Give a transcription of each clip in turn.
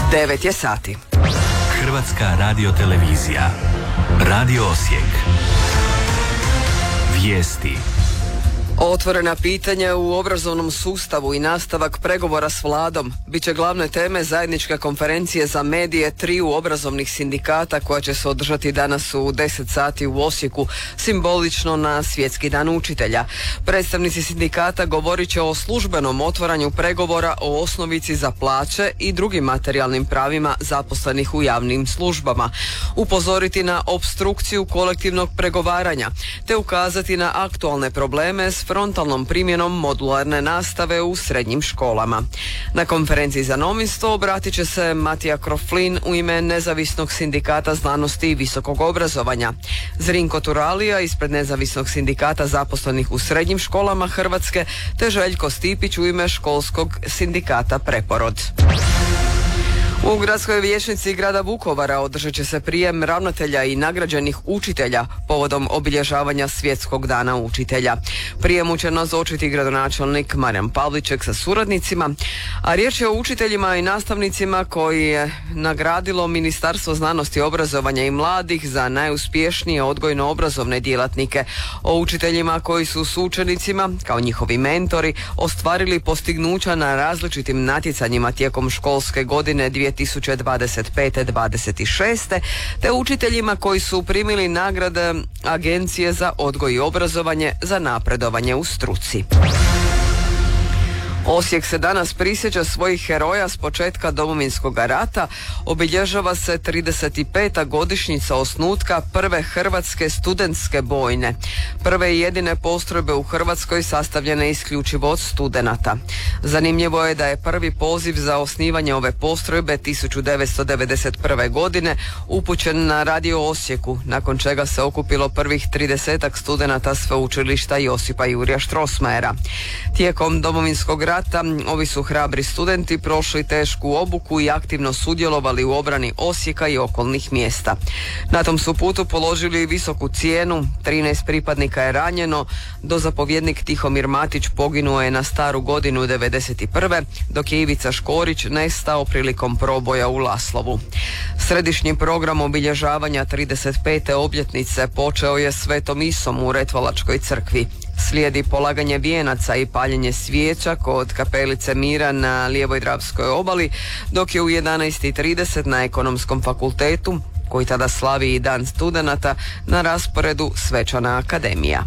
9 je sati. Hrvatska radiotelevizija. Radio Osijek. Vijesti. Otvorena pitanja u obrazovnom sustavu i nastavak pregovora s vladom biće glavne teme zajedničke konferencije za medije triju obrazovnih sindikata koja će se održati danas u 10 sati u Osijeku, simbolično na Svjetski dan učitelja. Predstavnici sindikata govorit će o službenom otvaranju pregovora o osnovici za plaće i drugim materijalnim pravima zaposlenih u javnim službama, upozoriti na opstrukciju kolektivnog pregovaranja te ukazati na aktualne probleme s frontalnom primjenom modularne nastave u srednjim školama. Na konferenciji za novinstvo obratit će se Matija Kroflin u ime Nezavisnog sindikata znanosti i visokog obrazovanja, Zrinko Turalija ispred Nezavisnog sindikata zaposlenih u srednjim školama Hrvatske te Željko Stipić u ime Školskog sindikata Preporod. U gradskoj vijećnici grada Vukovara održat će se prijem ravnatelja i nagrađenih učitelja povodom obilježavanja Svjetskog dana učitelja. Prijemu će nazočiti gradonačelnik Marijan Pavliček sa suradnicima, a riječ je o učiteljima i nastavnicima koji je nagradilo Ministarstvo znanosti, obrazovanja i mladih za najuspješnije odgojno-obrazovne djelatnike, o učiteljima koji su s učenicima, kao njihovi mentori, ostvarili postignuća na različitim natjecanjima tijekom školske godine 2025-26, te učiteljima koji su primili nagrade Agencije za odgoj i obrazovanje za napredovanje u struci. Osijek se danas prisjeća svojih heroja s početka Domovinskog rata. Obilježava se 35. godišnjica osnutka prve hrvatske studentske bojne. Prve i jedine postrojbe u Hrvatskoj sastavljene isključivo od studenata. Zanimljivo je da je prvi poziv za osnivanje ove postrojbe 1991. godine upućen na Radio Osijeku, nakon čega se okupilo prvih 30 studenata sveučilišta Josipa Jurja Strossmayera. Tijekom Domovinskog rata ovi su hrabri studenti prošli tešku obuku i aktivno sudjelovali u obrani Osijeka i okolnih mjesta. Na tom su putu položili visoku cijenu, 13 pripadnika je ranjeno, dozapovjednik Tihomir Matić poginuo je na staru godinu 1991. dok je Ivica Škorić nestao prilikom proboja u Laslovu. Središnji program obilježavanja 35. obljetnice počeo je svetom misom u Retvalačkoj crkvi. Slijedi polaganje vijenaca i paljenje svijeća kod kapelice Mira na lijevoj Dravskoj obali, dok je u 11:30 na Ekonomskom fakultetu, koji tada slavi i Dan studenata, na rasporedu svečana akademija.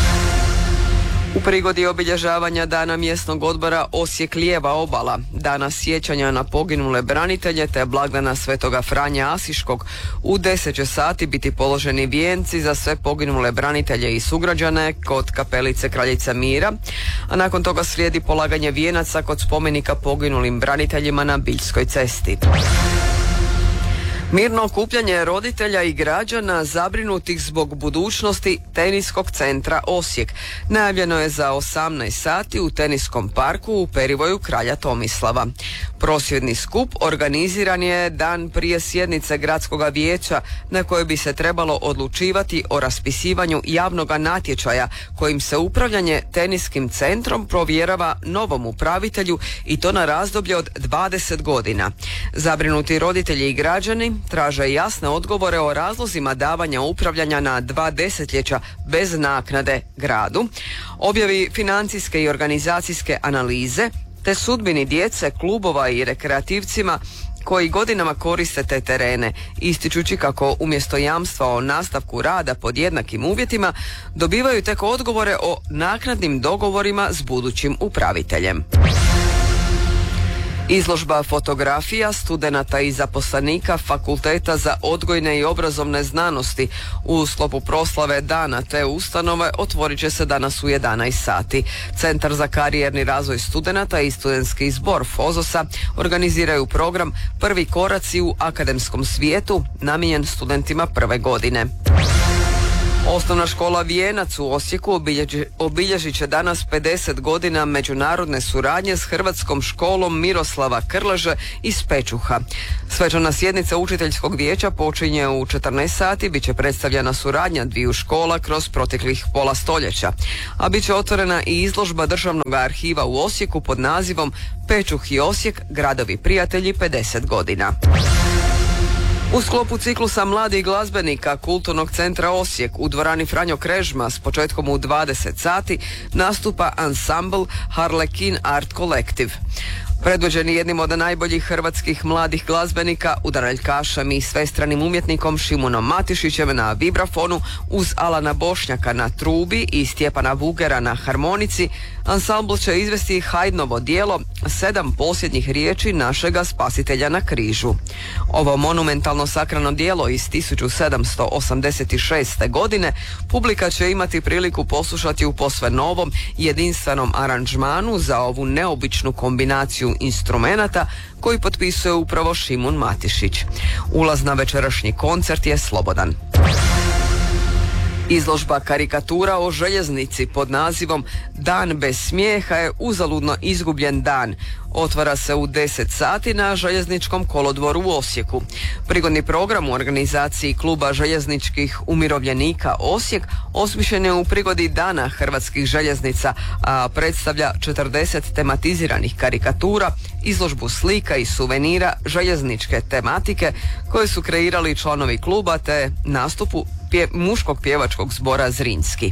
U prigodi obilježavanja Dana mjesnog odbora Osijek lijeva obala, Dana sjećanja na poginule branitelje te blagdana Svetoga Franja Asiškog, u 10 će sati biti položeni vijenci za sve poginule branitelje i sugrađane kod kapelice Kraljica Mira, a nakon toga slijedi polaganje vijenaca kod spomenika poginulim braniteljima na Biljskoj cesti. Mirno okupljanje roditelja i građana zabrinutih zbog budućnosti Teniskog centra Osijek najavljeno je za 18 sati u Teniskom parku u perivoju Kralja Tomislava. Prosvjedni skup organiziran je dan prije sjednice gradskog vijeća na kojoj bi se trebalo odlučivati o raspisivanju javnog natječaja kojim se upravljanje Teniskim centrom provjerava novom upravitelju i to na razdoblje od 20 godina. Zabrinuti roditelji i građani traže jasne odgovore o razlozima davanja upravljanja na 2 desetljeća bez naknade gradu, objavi financijske i organizacijske analize te sudbini djece, klubova i rekreativcima koji godinama koriste te terene, ističući kako umjesto jamstva o nastavku rada pod jednakim uvjetima dobivaju tek odgovore o naknadnim dogovorima s budućim upraviteljem. Izložba fotografija studenata i zaposlenika Fakulteta za odgojne i obrazovne znanosti u sklopu proslave dana te ustanove otvorit će se danas u 11 sati. Centar za karijerni razvoj studenata i studentski zbor FOZOS-a organiziraju program Prvi koraci u akademskom svijetu namijenjen studentima prve godine. Osnovna škola Vijenac u Osijeku obilježit će danas 50 godina međunarodne suradnje s Hrvatskom školom Miroslava Krleže iz Pečuha. Svečana sjednica učiteljskog vijeća počinje u 14 sati, bit će predstavljena suradnja dviju škola kroz proteklih pola stoljeća, a bit će otvorena i izložba Državnog arhiva u Osijeku pod nazivom Pečuh i Osijek, gradovi prijatelji 50 godina. U sklopu ciklusa mladih glazbenika Kulturnog centra Osijek u dvorani Franjo Krežma s početkom u 20 sati nastupa ansambl Harlekin Art Collective. Predvođeni jednim od najboljih hrvatskih mladih glazbenika, udaraljkašem i svestranim umjetnikom Šimunom Matišićem na vibrafonu, uz Alana Bošnjaka na trubi i Stjepana Vugera na harmonici, ansambl će izvesti Haydnovo djelo 7 posljednjih riječi našega spasitelja na križu. Ovo monumentalno sakralno djelo iz 1786. godine publika će imati priliku poslušati u posve novom jedinstvenom aranžmanu za ovu neobičnu kombinaciju instrumenata koji potpisuje upravo Šimun Matišić. Ulaz na večerašnji koncert je slobodan. Izložba karikatura o željeznici pod nazivom Dan bez smijeha je uzaludno izgubljen dan. Otvara se u 10 sati na željezničkom kolodvoru u Osijeku. Prigodni program u organizaciji Kluba željezničkih umirovljenika Osijek osmišljen je u prigodi Dana hrvatskih željeznica, a predstavlja 40 tematiziranih karikatura, izložbu slika i suvenira željezničke tematike koje su kreirali članovi kluba te nastupu muškog pjevačkog zbora Zrinski.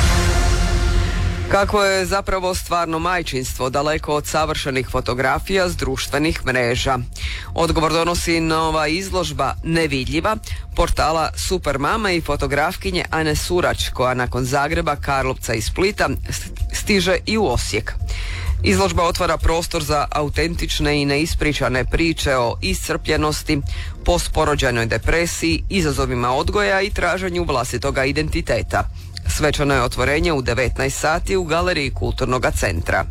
Kako je zapravo stvarno majčinstvo daleko od savršenih fotografija s društvenih mreža? Odgovor donosi nova izložba Nevidljiva portala Supermama i fotografkinje Ane Surač, koja nakon Zagreba, Karlovca i Splita stiže i u Osijek. Izložba otvara prostor za autentične i neispričane priče o iscrpljenosti, postporođajnoj depresiji, izazovima odgoja i traženju vlastitoga identiteta. Svečano je otvorenje u 19 sati u galeriji Kulturnog centra.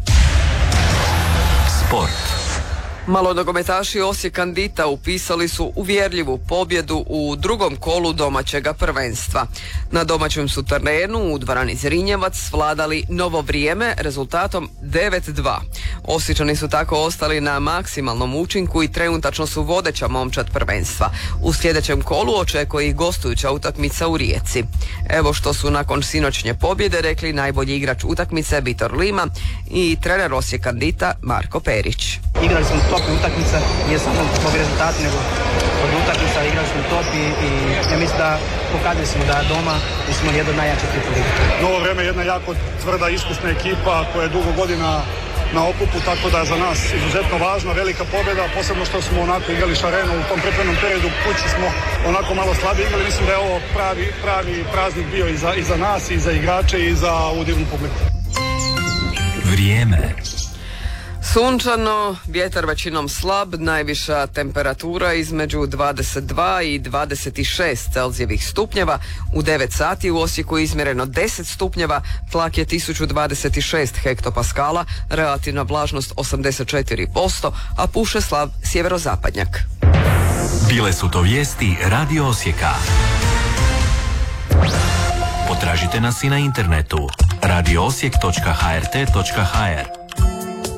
Sport. Malonogometaši Osijek-Kandita upisali su uvjerljivu pobjedu u drugom kolu domaćega prvenstva. Na domaćem su terenu u dvorani Zrinjevac vladali Novo Vrijeme rezultatom 9-2. Osječani su tako ostali na maksimalnom učinku i trenutačno su vodeća momčad prvenstva. U sljedećem kolu očekuje ih gostujuća utakmica u Rijeci. Evo što su nakon sinoćnje pobjede rekli najbolji igrač utakmice Vitor Lima i trener Osijek-Kandita Marko Perić. Igrali smo top utakmice, nije samo zbog rezultata, nego od utakmica igrali smo top i ja mislim da pokazali smo da doma smo jedna od najjačih ekipa lige. Novo Vrijeme je jedna jako tvrda, iskusna ekipa koja je dugo godina na okupu, tako da je za nas izuzetno važna, velika pobjeda, posebno što smo onako igrali šareno u tom pripremnom periodu, kući smo onako malo slabije igrali, mislim da je ovo pravi praznik bio i za nas, i za igrače, i za udivnu publiku. Vrijeme. Sunčano, vjetar većinom slab, najviša temperatura između 22 i 26 Celzijevih stupnjeva. U 9 sati u Osijeku izmjereno 10 stupnjeva, tlak je 1026 hektopaskala, relativna vlažnost 84%, a puše slab sjeverozapadnjak. Bile su to vijesti Radio Osijeka. Potražite nas i na internetu radioosijek.hrt.hr.